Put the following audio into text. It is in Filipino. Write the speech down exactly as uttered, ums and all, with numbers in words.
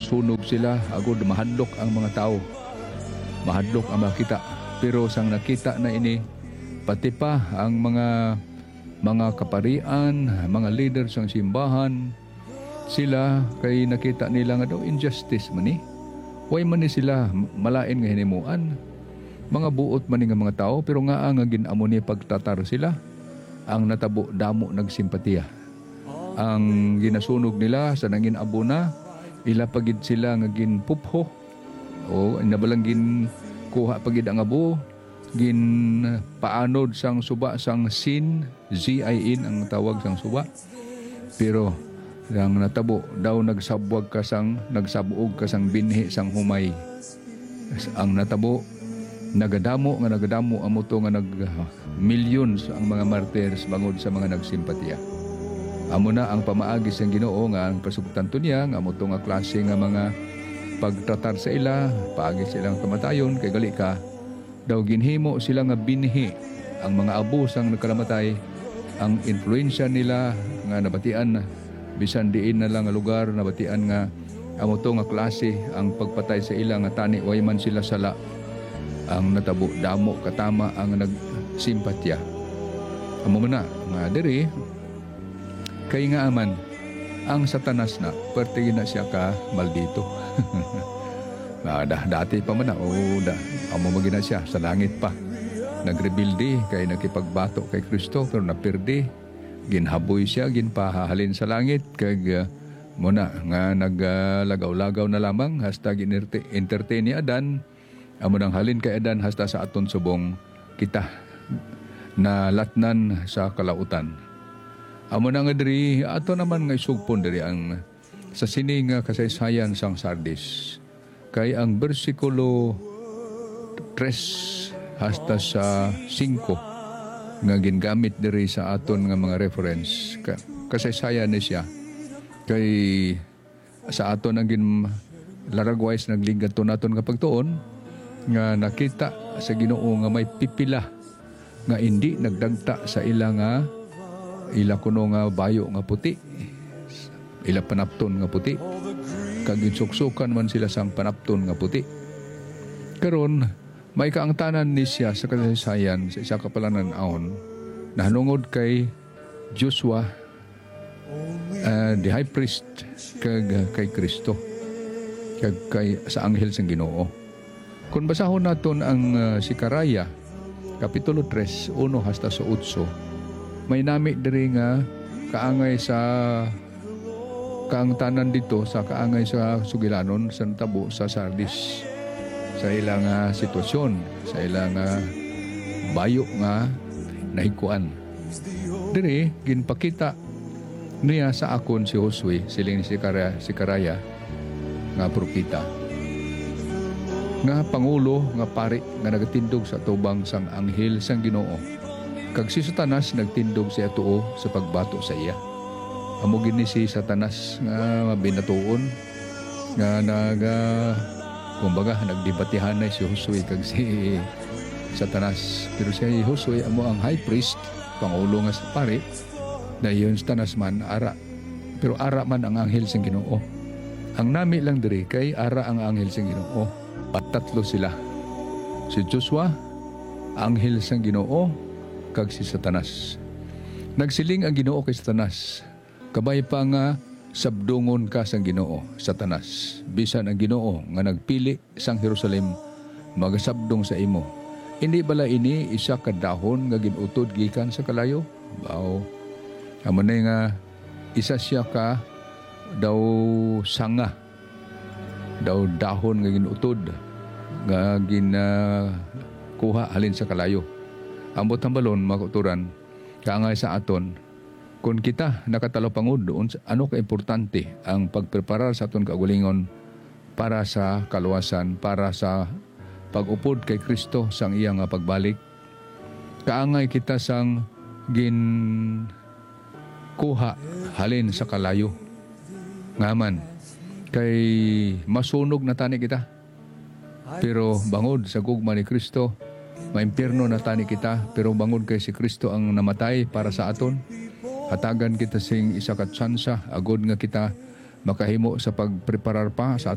masunog sila agud mahadlok ang mga tao, mahadlok ang makita. Pero sang nakita na ini, pati pa ang mga mga kaparian, mga leaders ng simbahan, sila kay nakita nila nga daw injustice man ni. Way man ni sila malain nga hinimuan. Mga buot man ni nga mga tao, pero nga ang ginamo ni pagtatar sila, ang natabo damo nagsimpatiya. Ang ginasunog nila sa nangin abo na, ila pagid sila nga ginpupho o nabalang gin kuha pagid ang abo, gin paanod sang suba sang sin, Z I N ang tawag sang suba. Pero ang natabo daw nagsabwag ka sang nagsabuog ka sang binhi sang humay. Ang natabo nagadamo nga nagadamo amo to nga nag uh, millions ang mga martyrs bangod sa mga nagsimpatiya. Amo na ang pamaagi sang Ginoo nga ang pasugtan to niya nga amo to nga klase nga mga pagtratar sa ila, paagi silang kamatayon kay gali ka daw ginhimo sila nga binhi ang mga abo sang nagkalamatay, ang influensya nila nga nabatian bisan diin na lang nga lugar nabatian nga amo to nga klase ang pagpatay sa ila nga tani way man sila sala. Ang natabo damo katama ang nagsimpatya. Amo man na nga diri kay nga aman ang Satanas na pertigin na siya ka maldito. Na dah dati pa man na o da amo magina siya sa langit pa. Nagrebelde kay nakipagbato kay Kristo pero napirdi. Ginhaboy siya ginpahahalin sa langit kay uh, muna nga naglagaw-lagaw na lamang hasta gin-entertain ni Adan. Amo nang halin kay Adan hasta sa aton subong kita na latnan sa kalautan. Amo na nga diri ato naman nga isugpon diri ang sa sining nga kasaysayan sang Sardis. Kay ang bersikulo tres hasta sa singko nga gingamit diri sa aton nga mga reference. Kasaysayan ni siya. Kay sa aton ang gin laragwise naglingad to naton nga pagtuon nga nakita sa Ginoo nga may pipila nga hindi nagdagta sa ila nga ila kuno nga bayo nga puti, ila panapton nga puti, kag ginsuksukan man sila sang panapton nga puti. Karon may kaangtanan ni siya sa kasaysayan sa isa ka palanan-aon nahanungod kay Joshua, uh, the high priest kag kay Kristo kag kay sa anghel sang Ginoo. Kung basahon naton ang uh, Sikaraya kapitulo tres, uno hasta sa otso, may nami diri nga kaangay sa kaangtanan dito sa kaangay sa sugilanon sa tabo sa Sardis sa ilang uh, sitwasyon, sa ilang uh, bayo nga nahikuan. Diri ginpakita niya sa akon si Josue siling ni Sikaraya, Sikaraya nga propeta nga pangulo nga pari nga nagatindog sa tubang sang anghel sang Ginoo. Kag si Satanas nagtindog siya tuo sa pagbato sa iya. Amo gini si Satanas nga mabinatuon nga naga kumbaga nagdebatihan na si Josue kag si Satanas. Pero si Josue amo ang high priest, pangulo nga sa pari, na yun Satanas man ara. Pero ara man ang anghel sang Ginoo. Ang nami lang diri kay ara ang anghel sang Ginoo. Patatlo sila. Si Joshua, anghel sang Ginoo, kag si Satanas. Nagsiling ang Ginoo kay Satanas, kabay pa nga sabdungon ka sang Ginoo, Satanas. Bisan ang Ginoo nga nagpili sang Jerusalem, magasabdong sa imo. Hindi bala ini isa ka dahon nga ginutod gikan sa kalayo? Bao. Amo na nga isa siya ka daw sanga, daw dahon nga ginutod nga ginakuha halin sa kalayo. Ambot ang balon makuturan kaangay sa aton kung kita nakatalo pangud doon ano ka importante ang pagpreparar sa aton kaugalingon para sa kaluwasan, para sa pag-upod kay Kristo sang iya nga pagbalik. Kaangay kita sang gin kuha halin sa kalayo ngaman kay masunog na tani kita. Pero bangod sa gugma ni Kristo, maimpirno na tani kita. Pero bangod kay si Kristo ang namatay para sa aton, hatagan kita sing isa ka tsansa agod nga kita makahimo sa pagpreparar pa sa